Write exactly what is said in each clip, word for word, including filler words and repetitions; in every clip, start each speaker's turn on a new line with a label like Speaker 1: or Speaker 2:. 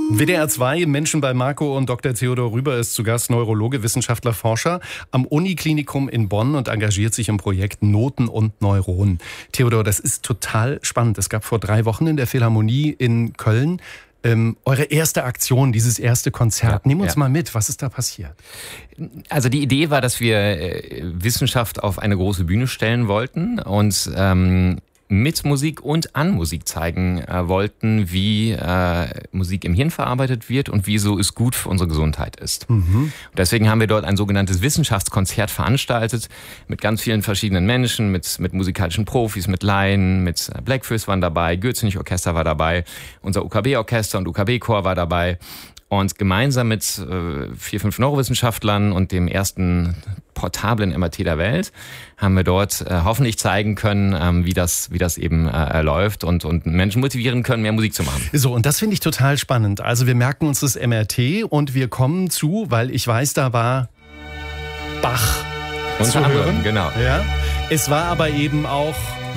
Speaker 1: W D R zwei, Menschen bei Marco, und Doktor Theodor Rüber ist zu Gast, Neurologe, Wissenschaftler, Forscher am Uniklinikum in Bonn und engagiert sich im Projekt Noten und Neuronen. Theodor, das ist total spannend. Es gab vor drei Wochen in der Philharmonie in Köln ähm, eure erste Aktion, dieses erste Konzert. Ja, Nimm uns ja. mal mit, was ist da passiert?
Speaker 2: Also die Idee war, dass wir äh, Wissenschaft auf eine große Bühne stellen wollten und ähm, mit Musik und an Musik zeigen äh, wollten, wie äh, Musik im Hirn verarbeitet wird und wieso es gut für unsere Gesundheit ist. Mhm. Deswegen haben wir dort ein sogenanntes Wissenschaftskonzert veranstaltet mit ganz vielen verschiedenen Menschen, mit, mit musikalischen Profis, mit Laien, mit Blackfoes waren dabei, Gürzenich-Orchester war dabei, unser U K B-Orchester und U K B-Chor war dabei. Und gemeinsam mit äh, vier, fünf Neurowissenschaftlern und dem ersten portablen M R T der Welt haben wir dort äh, hoffentlich zeigen können, ähm, wie das wie das eben äh, läuft und, und Menschen motivieren können, mehr Musik zu machen.
Speaker 1: So, und das finde ich total spannend. Also wir merken uns das M R T und wir kommen zu, weil ich weiß, da war Bach
Speaker 2: Unter anderem, genau.
Speaker 1: Ja. Es war aber eben auch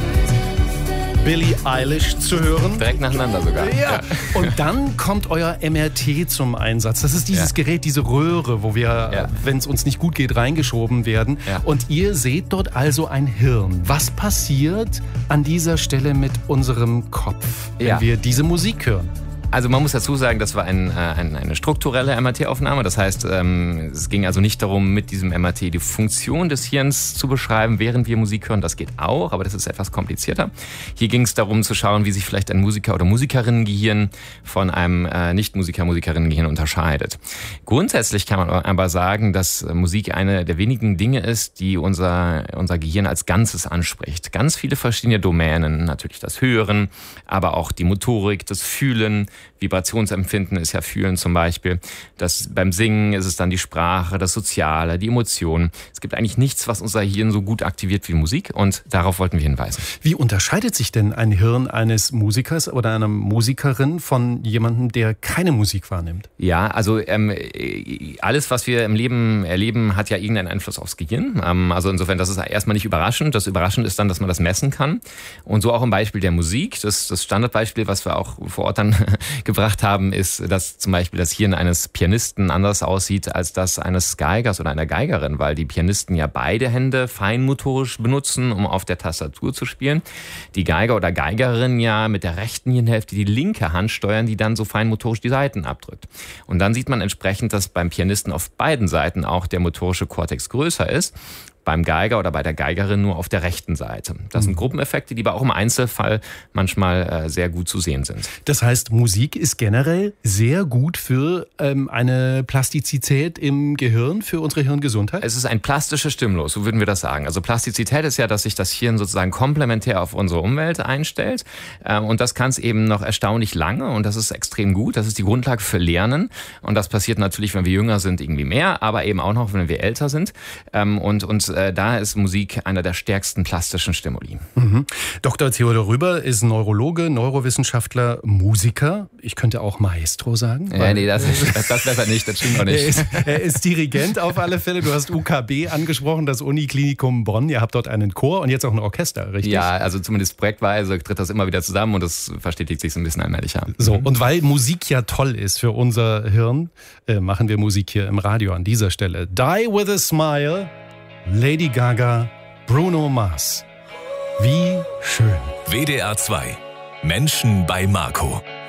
Speaker 1: Billie Eilish zu hören.
Speaker 2: Direkt nacheinander sogar.
Speaker 1: Ja. ja. Und dann kommt euer M R T zum Einsatz. Das ist dieses ja. Gerät, diese Röhre, wo wir, ja. wenn es uns nicht gut geht, reingeschoben werden. Ja. Und ihr seht dort also ein Hirn. Was passiert an dieser Stelle mit unserem Kopf, wenn ja. wir diese Musik hören?
Speaker 2: Also man muss dazu sagen, das war ein, äh, ein, eine strukturelle M R T-Aufnahme. Das heißt, ähm, es ging also nicht darum, mit diesem M R T die Funktion des Hirns zu beschreiben, während wir Musik hören. Das geht auch, aber das ist etwas komplizierter. Hier ging es darum zu schauen, wie sich vielleicht ein Musiker- oder Musikerinnengehirn von einem äh, Nicht-Musiker-, Musikerinnengehirn unterscheidet. Grundsätzlich kann man aber sagen, dass Musik eine der wenigen Dinge ist, die unser, unser Gehirn als Ganzes anspricht. Ganz viele verschiedene Domänen, natürlich das Hören, aber auch die Motorik, das Fühlen, Vibrationsempfinden ist ja Fühlen zum Beispiel. Das, beim Singen ist es dann die Sprache, das Soziale, die Emotionen. Es gibt eigentlich nichts, was unser Hirn so gut aktiviert wie Musik, und darauf wollten wir hinweisen.
Speaker 1: Wie unterscheidet sich denn ein Hirn eines Musikers oder einer Musikerin von jemandem, der keine Musik wahrnimmt?
Speaker 2: Ja, also ähm, alles, was wir im Leben erleben, hat ja irgendeinen Einfluss aufs Gehirn. Ähm, also insofern, das ist erstmal nicht überraschend. Das Überraschend ist dann, dass man das messen kann. Und so auch im Beispiel der Musik. Das, das Standardbeispiel, was wir auch vor Ort dann gebracht haben, ist, dass zum Beispiel das Hirn eines Pianisten anders aussieht als das eines Geigers oder einer Geigerin, weil die Pianisten ja beide Hände feinmotorisch benutzen, um auf der Tastatur zu spielen. Die Geiger oder Geigerin ja mit der rechten Hirnhälfte die linke Hand steuern, die dann so feinmotorisch die Saiten abdrückt. Und dann sieht man entsprechend, dass beim Pianisten auf beiden Seiten auch der motorische Kortex größer ist. Beim Geiger oder bei der Geigerin nur auf der rechten Seite. Das sind Gruppeneffekte, die aber auch im Einzelfall manchmal äh, sehr gut zu sehen sind.
Speaker 1: Das heißt, Musik ist generell sehr gut für ähm, eine Plastizität im Gehirn, für unsere Hirngesundheit?
Speaker 2: Es ist ein plastischer Stimulus, so würden wir das sagen. Also Plastizität ist ja, dass sich das Hirn sozusagen komplementär auf unsere Umwelt einstellt. Äh, und das kann es eben noch erstaunlich lange, und das ist extrem gut. Das ist die Grundlage für Lernen. Und das passiert natürlich, wenn wir jünger sind, irgendwie mehr, aber eben auch noch, wenn wir älter sind. Ähm, und, und da ist Musik einer der stärksten plastischen Stimuli.
Speaker 1: Mhm. Doktor Theodor Rüber ist Neurologe, Neurowissenschaftler, Musiker. Ich könnte auch Maestro sagen.
Speaker 2: Ja, nee, das, das, das besser nicht, das stimmt noch nicht.
Speaker 1: Er ist, er ist Dirigent auf alle Fälle. Du hast U K B angesprochen, das Uniklinikum Bonn. Ihr habt dort einen Chor und jetzt auch ein Orchester, richtig?
Speaker 2: Ja, also zumindest projektweise tritt das immer wieder zusammen, und das verstetigt sich so ein bisschen allmählich. Ja.
Speaker 1: So, und weil Musik ja toll ist für unser Hirn, äh, machen wir Musik hier im Radio an dieser Stelle. Die with a Smile, Lady Gaga, Bruno Mars. Wie schön.
Speaker 3: W D R zwei. Menschen bei Marco.